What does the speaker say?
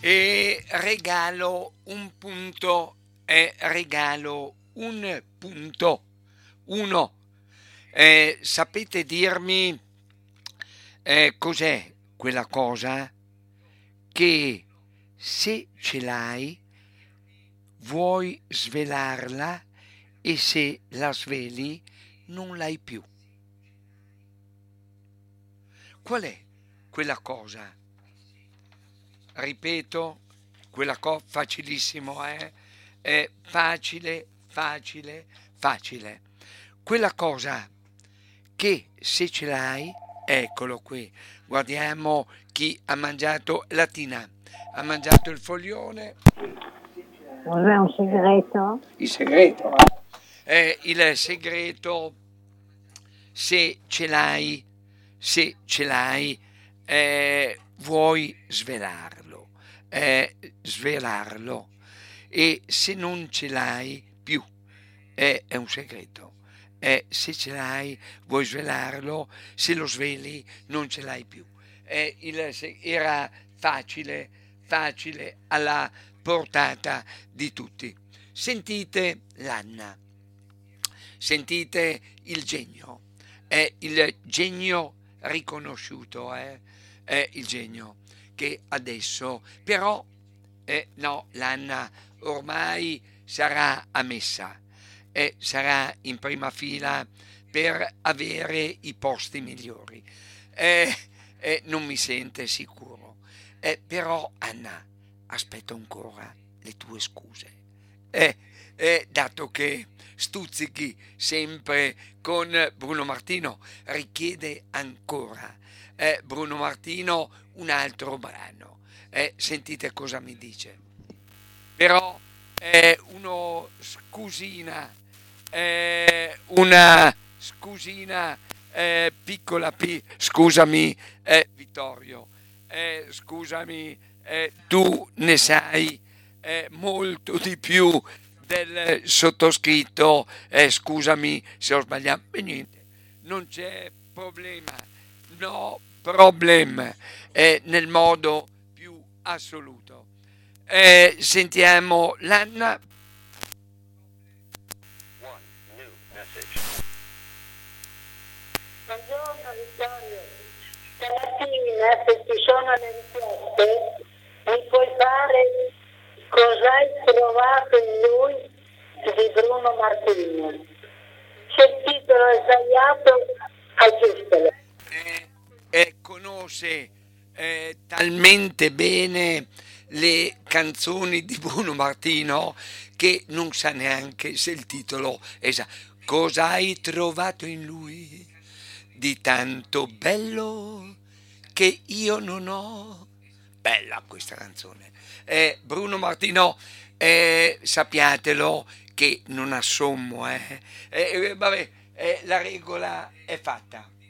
e regalo un punto e regalo un punto. Uno. Sapete dirmi cos'è quella cosa che se ce l'hai vuoi svelarla e se la sveli non l'hai più? Qual è quella cosa? Ripeto, quella cosa facilissimo, è facile, facile, facile. Quella cosa che se ce l'hai, eccolo qui, guardiamo chi ha mangiato Latina, ha mangiato il foglione. Cos'è un segreto? Il segreto, è il segreto, se ce l'hai, se ce l'hai, vuoi svelarlo, svelarlo, e se non ce l'hai più, è un segreto. Se ce l'hai, vuoi svelarlo, se lo sveli, non ce l'hai più. Era facile, facile, alla portata di tutti. Sentite l'Anna, sentite il genio, è il genio riconosciuto, è il genio che adesso, però, no, l'Anna ormai sarà ammessa e sarà in prima fila per avere i posti migliori. Non mi sente sicuro. Però Anna, aspetto ancora le tue scuse. Dato che stuzzichi sempre con Bruno Martino, richiede ancora Bruno Martino un altro brano. Sentite cosa mi dice. Però uno scusina, una scusina piccola, scusami Vittorio, scusami, tu ne sai molto di più del sottoscritto, scusami se ho sbagliato, e niente, non c'è problema, no problem, nel modo più assoluto. Sentiamo l'Anna. Buongiorno Vittorio, stamattina se ci sono le richieste mi puoi fare cosa hai trovato in lui di Bruno Martini. Se il titolo è sbagliato, aggiustalo. Conosce talmente bene le canzoni di Bruno Martino che non sa neanche se il titolo è esatto. Cosa hai trovato in lui di tanto bello che io non ho? Bella questa canzone. Bruno Martino, sappiatelo che non assommo, vabbè, la regola è fatta.